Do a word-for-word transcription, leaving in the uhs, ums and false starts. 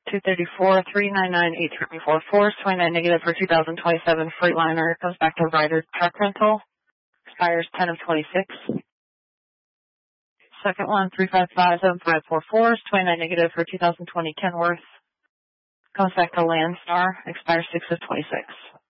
two thirty-four, three ninety-nine, eight three four four, twenty-nine negative for two thousand twenty-seven Freightliner. Comes back to Ryder Truck Rental. Expires ten of twenty-six. Second one, three five five, seven five four four, twenty-nine negative for two thousand twenty Kenworth. Comes back to Landstar. Expires six of twenty-six.